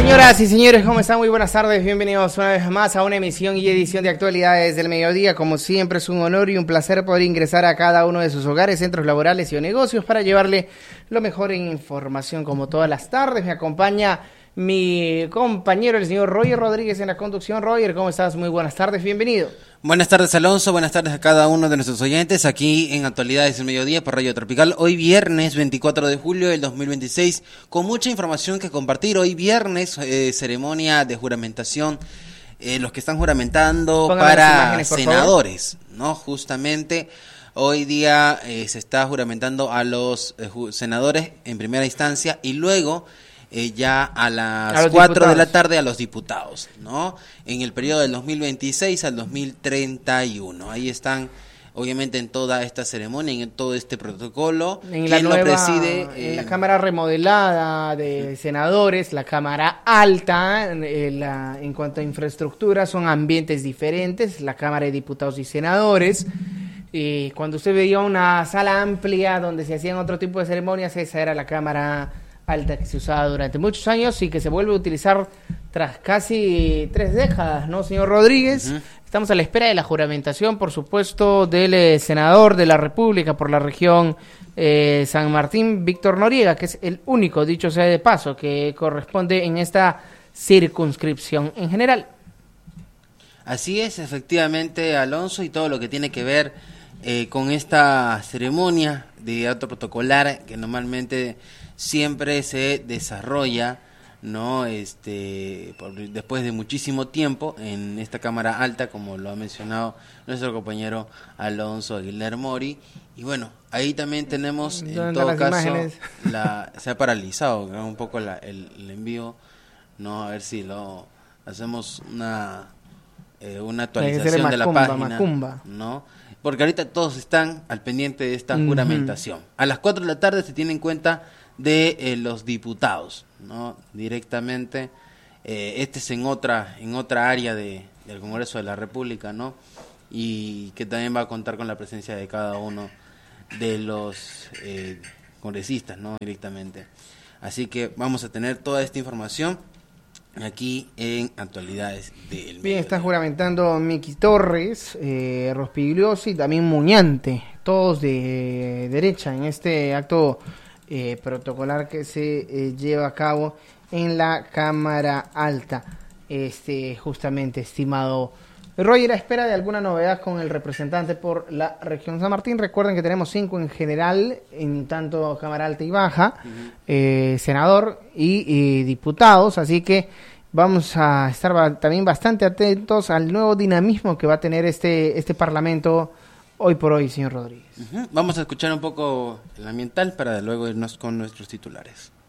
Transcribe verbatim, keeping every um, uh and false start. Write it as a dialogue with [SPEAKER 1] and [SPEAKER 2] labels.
[SPEAKER 1] Señoras y señores, ¿cómo están? Muy buenas tardes, bienvenidos una vez más a una emisión y edición de Actualidades del Mediodía. Como siempre es un honor y un placer poder ingresar a cada uno de sus hogares, centros laborales y o negocios para llevarle lo mejor en información como todas las tardes. Me acompaña mi compañero, el señor Roger Rodríguez, en la conducción. Roger, ¿cómo estás? Muy buenas tardes, bienvenido.
[SPEAKER 2] Buenas tardes, Alonso, buenas tardes a cada uno de nuestros oyentes aquí en Actualidades del Mediodía por Radio Tropical. Hoy viernes veinticuatro de julio del dos mil veintiséis, con mucha información que compartir. Hoy viernes, eh, ceremonia de juramentación, eh, los que están juramentando Póngame para imágenes, senadores, ¿no? Justamente hoy día eh, se está juramentando a los eh, senadores en primera instancia y luego Eh, ya a las cuatro de la tarde a los diputados, ¿no? En el periodo del dos mil veintiséis al dos mil treinta y uno. Ahí están, obviamente, en toda esta ceremonia, en todo este protocolo.
[SPEAKER 1] En la nueva, lo preside, eh, en la Cámara remodelada de senadores, la Cámara Alta, eh, la, en cuanto a infraestructura, son ambientes diferentes, la Cámara de Diputados y Senadores. Y cuando usted veía una sala amplia donde se hacían otro tipo de ceremonias, esa era la Cámara Alta que se usaba durante muchos años y que se vuelve a utilizar tras casi tres décadas, ¿no, señor Rodríguez? Uh-huh. Estamos a la espera de la juramentación, por supuesto, del eh, senador de la República por la región eh, San Martín, Víctor Noriega, que es el único, dicho sea de paso, que corresponde en esta circunscripción en general.
[SPEAKER 2] Así es, efectivamente, Alonso, y todo lo que tiene que ver eh, con esta ceremonia de acto protocolar que normalmente siempre se desarrolla, no este por, después de muchísimo tiempo en esta Cámara Alta, como lo ha mencionado nuestro compañero Alonso Aguilar Mori. Y bueno, ahí también tenemos, en todo caso, la, se ha paralizado ¿no? un poco la, el, el envío, no, a ver si lo hacemos una eh, una actualización Macumba, de la página,
[SPEAKER 1] Macumba.
[SPEAKER 2] ¿no? Porque ahorita todos están al pendiente de esta uh-huh. juramentación. A las cuatro de la tarde se tiene en cuenta de eh, los diputados, ¿no? Directamente, eh, este es en otra en otra área de, del Congreso de la República, ¿no? Y que también va a contar con la presencia de cada uno de los eh, congresistas, ¿no? Directamente. Así que vamos a tener toda esta información aquí en Actualidades del
[SPEAKER 1] Bien, está juramentando Miki Torres, eh, Rospigliosi y también Muñante, todos de derecha en este acto Eh, protocolar que se eh, lleva a cabo en la Cámara Alta. Este, justamente, estimado Roger, a espera de alguna novedad con el representante por la región San Martín. Recuerden que tenemos cinco en general, en tanto Cámara Alta y Baja, uh-huh. eh, senador y, y diputados, así que vamos a estar ba- también bastante atentos al nuevo dinamismo que va a tener este, este Parlamento hoy por hoy, señor Rodríguez.
[SPEAKER 2] Uh-huh. Vamos a escuchar un poco el ambiental para luego irnos con nuestros titulares.